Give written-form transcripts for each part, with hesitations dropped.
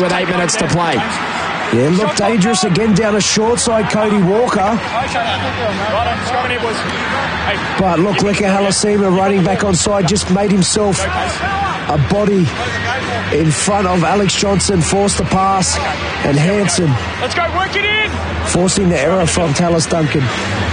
with 8 minutes to play. Yeah, looked dangerous again down the short side, Cody Walker. But look, Leka Halasima running back on side just made himself a body in front of Alex Johnson, forced the pass, and Hanson Let's go, work it in! forcing the error from Tallis Duncan.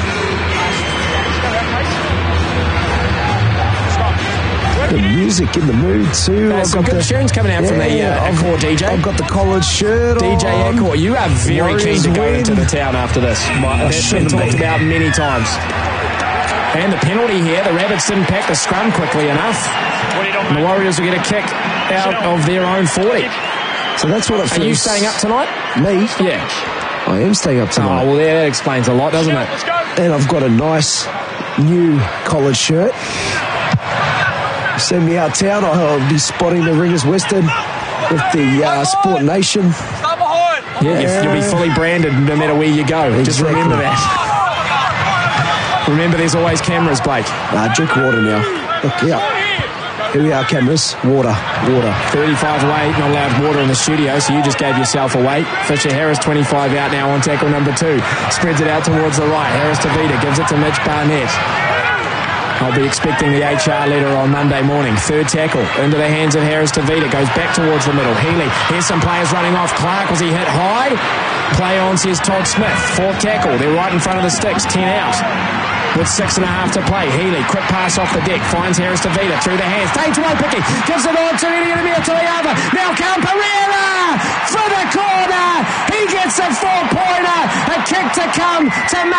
The music in the mood too. There's some good tunes coming out from the Eckort DJ. I've got the collared shirt DJ on. Eckort, you are very Warriors keen to go win. into the town after this. It's been talked about many times. And the penalty here, the Rabbits didn't pack the scrum quickly enough. And the Warriors will get a kick out of their own 40. So that's what it feels. Are you staying up tonight? Me? Yeah. I am staying up tonight. Oh, well, that explains a lot, doesn't it? And I've got a nice new collared shirt. Send me out town. I'll be spotting the Ringers Western with the Sport Nation. Yeah, you'll be fully branded no matter where you go. Exactly. Just remember that. Remember, there's always cameras, Blake. Drink water now. Look, yeah. Here we are, cameras. Water. 35 away, not allowed water in the studio, so you just gave yourself away. Fisher Harris, 25 out now on tackle number 2. Spreads it out towards the right. Harris to Vida, gives it to Mitch Barnett. I'll be expecting the HR letter on Monday morning. Third tackle into the hands of Harris to Vida. Goes back towards the middle. Healy. Here's some players running off. Clark, was he hit high? Play on, says Todd Smith. Fourth tackle. They're right in front of the sticks. 10 out. With 6.5 to play. Healy, quick pass off the deck. Finds Harris to Vida through the hands. Takes away Picky. Gives it on to Eddie to the other. Now come Pereira for the corner. He gets a 4-pointer. A kick to come to